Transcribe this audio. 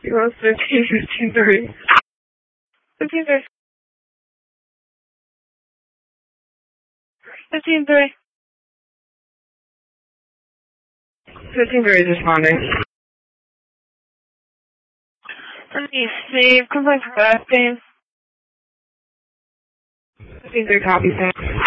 Kilo 15-15-3. 15-3. 15-3. 15-3 is responding. Steve, complaint for last name. 15-3 copy, sir.